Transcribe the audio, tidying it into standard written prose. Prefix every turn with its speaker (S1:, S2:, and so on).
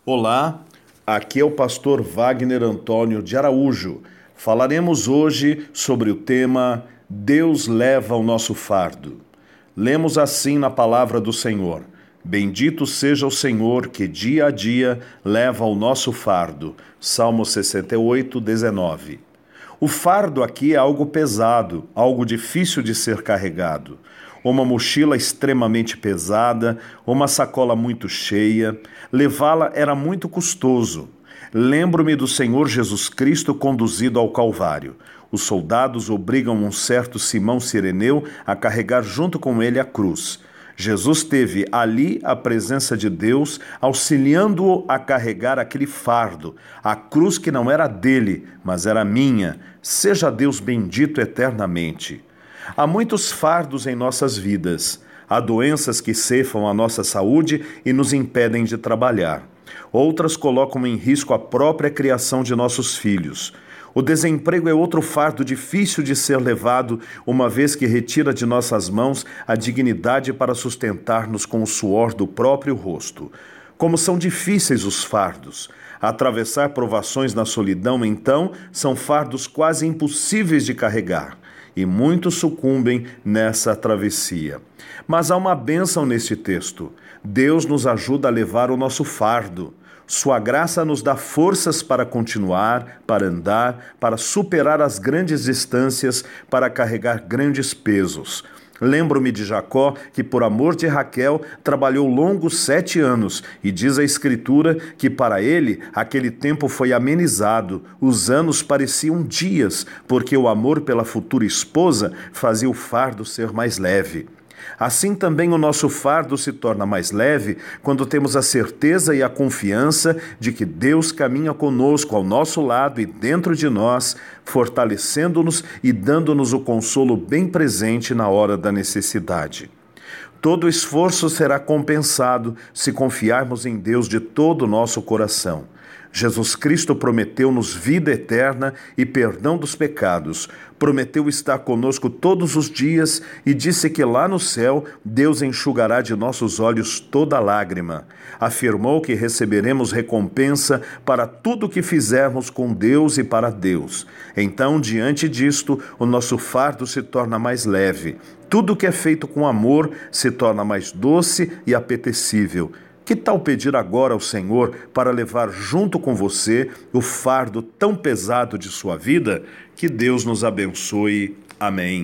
S1: Olá, aqui é o pastor Wagner Antônio de Araújo. Falaremos hoje sobre o tema Deus leva o nosso fardo. Lemos assim na palavra do Senhor: Bendito seja o Senhor que dia a dia leva o nosso fardo. Salmo 68, 19. O fardo aqui é algo pesado, algo difícil de ser carregado. Uma mochila extremamente pesada, uma sacola muito cheia. Levá-la era muito custoso. Lembro-me do Senhor Jesus Cristo conduzido ao Calvário. Os soldados obrigam um certo Simão Cireneu a carregar junto com ele a cruz. Jesus teve ali a presença de Deus, auxiliando-o a carregar aquele fardo, a cruz que não era dele, mas era minha. Seja Deus bendito eternamente. Há muitos fardos em nossas vidas. Há doenças que ceifam a nossa saúde e nos impedem de trabalhar. Outras colocam em risco a própria criação de nossos filhos. O desemprego é outro fardo difícil de ser levado, uma vez que retira de nossas mãos a dignidade para sustentar-nos com o suor do próprio rosto. Como são difíceis os fardos! Atravessar provações na solidão, então, são fardos quase impossíveis de carregar. E muitos sucumbem nessa travessia. Mas há uma bênção neste texto. Deus nos ajuda a levar o nosso fardo. Sua graça nos dá forças para continuar, para andar, para superar as grandes distâncias, para carregar grandes pesos. Lembro-me de Jacó, que por amor de Raquel trabalhou longos 7 anos, e diz a Escritura que para ele aquele tempo foi amenizado, os anos pareciam dias, porque o amor pela futura esposa fazia o fardo ser mais leve. Assim também o nosso fardo se torna mais leve quando temos a certeza e a confiança de que Deus caminha conosco ao nosso lado e dentro de nós, fortalecendo-nos e dando-nos o consolo bem presente na hora da necessidade. Todo esforço será compensado se confiarmos em Deus de todo o nosso coração. Jesus Cristo prometeu-nos vida eterna e perdão dos pecados. Prometeu estar conosco todos os dias e disse que lá no céu Deus enxugará de nossos olhos toda lágrima. Afirmou que receberemos recompensa para tudo o que fizermos com Deus e para Deus. Então, diante disto, o nosso fardo se torna mais leve. Tudo que é feito com amor se torna mais doce e apetecível. Que tal pedir agora ao Senhor para levar junto com você o fardo tão pesado de sua vida? Que Deus nos abençoe. Amém.